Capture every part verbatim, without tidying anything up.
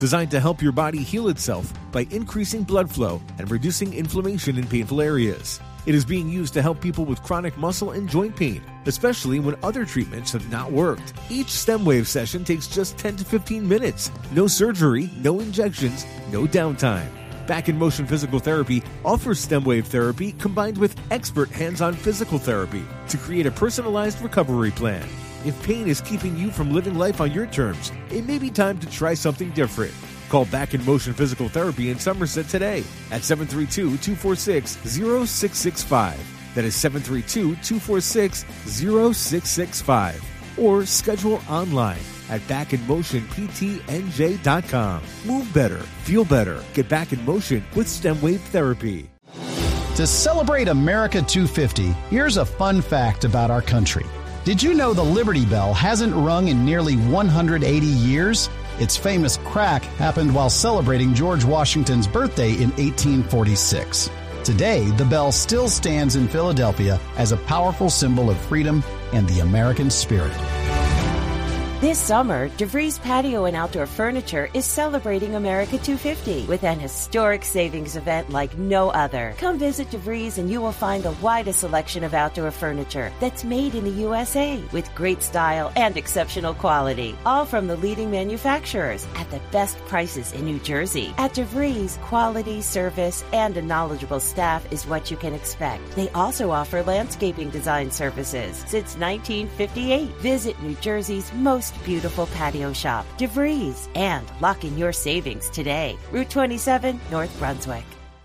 designed to help your body heal itself by increasing blood flow and reducing inflammation in painful areas. It is being used to help people with chronic muscle and joint pain, especially when other treatments have not worked. Each StemWave session takes just ten to fifteen minutes. No surgery, no injections, no downtime. Back in Motion Physical Therapy offers StemWave therapy combined with expert hands-on physical therapy to create a personalized recovery plan. If pain is keeping you from living life on your terms, it may be time to try something different. Call Back in Motion Physical Therapy in Somerset today at seven three two, two four six, zero six six five. That is seven three two, two four six, zero six six five. Or schedule online at back in motion p t n j dot com. Move better, feel better. Get back in motion with StemWave Therapy. To celebrate America two fifty, here's a fun fact about our country. Did you know the Liberty Bell hasn't rung in nearly one hundred eighty years? Its famous crack happened while celebrating George Washington's birthday in eighteen forty-six. Today, the bell still stands in Philadelphia as a powerful symbol of freedom and the American spirit. This summer, DeVries Patio and Outdoor Furniture is celebrating America two fifty with an historic savings event like no other. Come visit DeVries and you will find the widest selection of outdoor furniture that's made in the U S A with great style and exceptional quality, all from the leading manufacturers at the best prices in New Jersey. At DeVries, quality, service, and a knowledgeable staff is what you can expect. They also offer landscaping design services since nineteen fifty-eight. Visit New Jersey's most beautiful patio shop, DeVries, and lock in your savings today. Route twenty-seven, North Brunswick.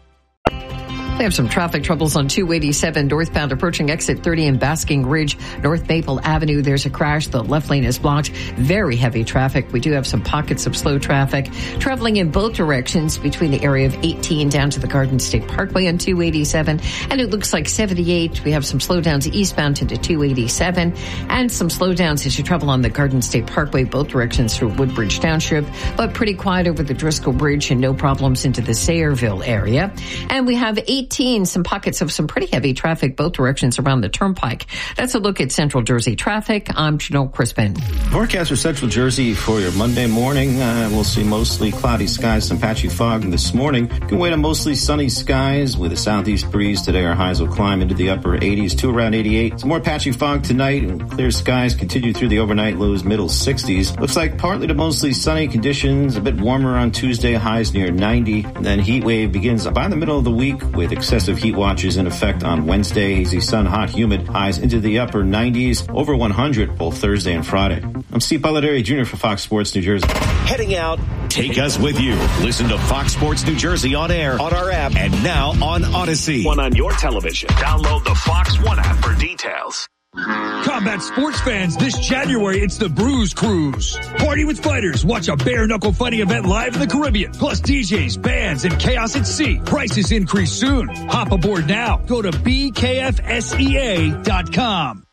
We have some traffic troubles on two eighty-seven northbound approaching exit thirty in Basking Ridge, North Maple Avenue. There's a crash. The left lane is blocked. Very heavy traffic. We do have some pockets of slow traffic traveling in both directions between the area of eighteen down to the Garden State Parkway on two eighty-seven. And it looks like seventy-eight. We have some slowdowns eastbound into two eighty-seven and some slowdowns as you travel on the Garden State Parkway, both directions through Woodbridge Township, but pretty quiet over the Driscoll Bridge and no problems into the Sayreville area. And we have eight eighteen, some pockets of some pretty heavy traffic both directions around the Turnpike. That's a look at Central Jersey traffic. I'm Janelle Crispin. Forecast for Central Jersey for your Monday morning. Uh, we'll see mostly cloudy skies, some patchy fog this morning. You can wait on mostly sunny skies with a southeast breeze. Today our highs will climb into the upper eighties to around eighty-eight. Some more patchy fog tonight and clear skies continue through the overnight lows, middle sixties. Looks like partly to mostly sunny conditions, a bit warmer on Tuesday, highs near ninety. And then heat wave begins by the middle of the week with excessive heat watches in effect on Wednesday. Hazy sun, hot, humid, highs into the upper nineties, over one hundred both Thursday and Friday. I'm Steve Balderi, Junior for Fox Sports New Jersey. Heading out. Take us with you. Listen to Fox Sports New Jersey on air, on our app, and now on Odyssey. One on your television. Download the Fox One app for details. Combat sports fans, this January, it's the Bruise Cruise. Party with fighters. Watch a bare-knuckle fighting event live in the Caribbean. Plus D Js, bands, and chaos at sea. Prices increase soon. Hop aboard now. Go to B K F S E A dot com.